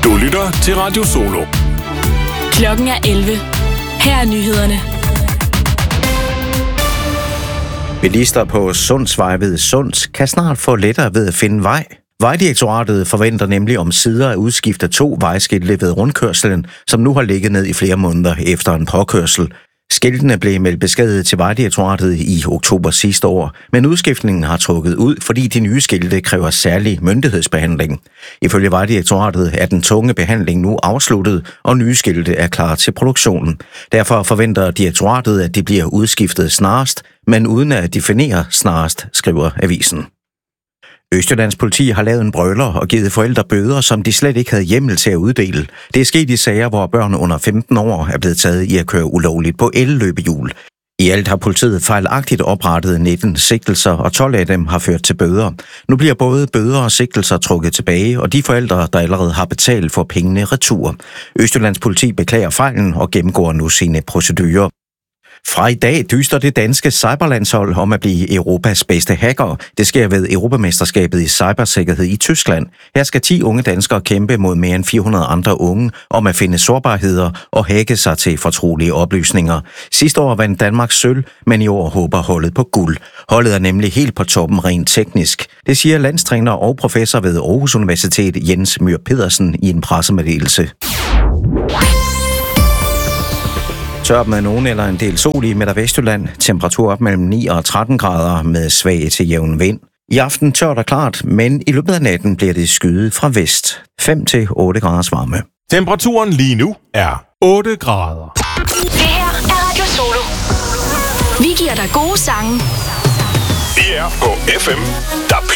Du lytter til Radio Solo. Klokken er 11. Her er nyhederne. Bilister på Sundsvej ved Sunds kan snart få lettere ved at finde vej. Vejdirektoratet forventer nemlig om sider at udskifte 2 vejskilte ved rundkørslen, som nu har ligget ned i flere måneder efter en påkørsel. Skiltene blev meldt beskadiget til Vejdirektoratet i oktober sidste år, men udskiftningen har trukket ud, fordi de nye skilte kræver særlig myndighedsbehandling. Ifølge Vejdirektoratet er den tunge behandling nu afsluttet, og nye skilte er klar til produktionen. Derfor forventer direktoratet, at de bliver udskiftet snarest, men uden at definere snarest, skriver avisen. Østjyllands politi har lavet en brøler og givet forældre bøder, som de slet ikke havde hjemmel til at uddele. Det er sket i sager, hvor børn under 15 år er blevet taget i at køre ulovligt på elløbehjul. I alt har politiet fejlagtigt oprettet 19 sigtelser, og 12 af dem har ført til bøder. Nu bliver både bøder og sigtelser trukket tilbage, og de forældre, der allerede har betalt, får pengene retur. Østjyllands politi beklager fejlen og gennemgår nu sine procedurer. Fra i dag dyster det danske cyberlandshold om at blive Europas bedste hacker. Det sker ved Europamesterskabet i cybersikkerhed i Tyskland. Her skal 10 unge danskere kæmpe mod mere end 400 andre unge om at finde sårbarheder og hacke sig til fortrolige oplysninger. Sidste år vandt Danmark sølv, men i år håber holdet på guld. Holdet er nemlig helt på toppen rent teknisk. Det siger landstræner og professor ved Aarhus Universitet Jens Myhr Pedersen i en pressemeddelelse. Tørt med nogen eller en del sol i Midt- og Vestjylland. Temperatur op mellem 9 og 13 grader med svag til jævn vind. I aften tørt og klart, men i løbet af natten bliver det skyet fra vest. 5 til 8 graders varme. Temperaturen lige nu er 8 grader. Det her er Radio Solo. Vi giver dig gode sange. Vi er på FM, der